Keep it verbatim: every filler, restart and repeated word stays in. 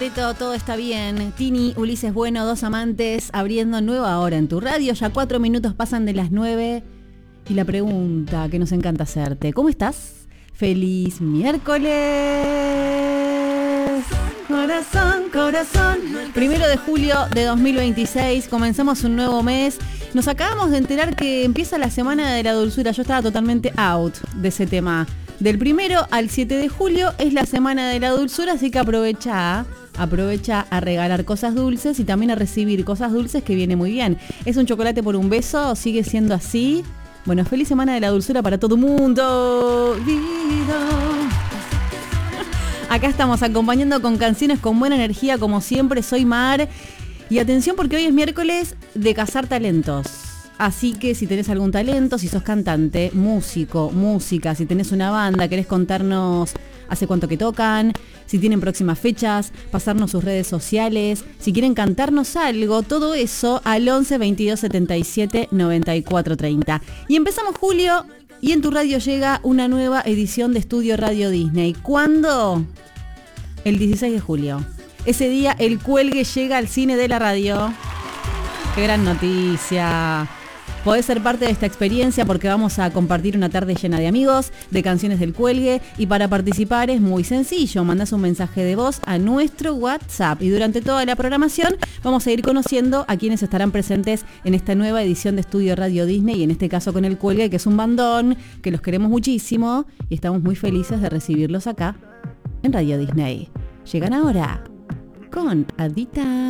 Todo, todo está bien. Tini, Ulises Bueno, dos amantes, abriendo nueva hora en tu radio. Ya cuatro minutos pasan de las nueve. Y la pregunta que nos encanta hacerte: ¿cómo estás? ¡Feliz miércoles! Corazón, corazón. Primero de julio de dos mil veintiséis, comenzamos un nuevo mes. Nos acabamos de enterar que empieza la semana de la dulzura. Yo estaba totalmente out de ese tema. Del primero al siete de julio es la semana de la dulzura, así que aprovecha, aprovecha a regalar cosas dulces y también a recibir cosas dulces, que viene muy bien. ¿Es un chocolate por un beso? ¿Sigue siendo así? Bueno, feliz semana de la dulzura para todo mundo. Vida. Acá estamos acompañando con canciones con buena energía, como siempre. Soy Mar. Y atención, porque hoy es miércoles de cazar talentos. Así que si tenés algún talento, si sos cantante, músico, música, si tenés una banda, querés contarnos hace cuánto que tocan, si tienen próximas fechas, pasarnos sus redes sociales, si quieren cantarnos algo, todo eso al once, veintidós, setenta y siete, noventa y cuatro, treinta. Y empezamos julio y en tu radio llega una nueva edición de Estudio Radio Disney. ¿Cuándo? El dieciséis de julio. Ese día el Cuelgue llega al cine de la radio. ¡Qué gran noticia! Podés ser parte de esta experiencia porque vamos a compartir una tarde llena de amigos, de canciones del Cuelgue, y para participar es muy sencillo. Mandás un mensaje de voz a nuestro WhatsApp y durante toda la programación vamos a ir conociendo a quienes estarán presentes en esta nueva edición de Estudio Radio Disney, y en este caso con el Cuelgue, que es un bandón, que los queremos muchísimo y estamos muy felices de recibirlos acá en Radio Disney. Llegan ahora con Adita.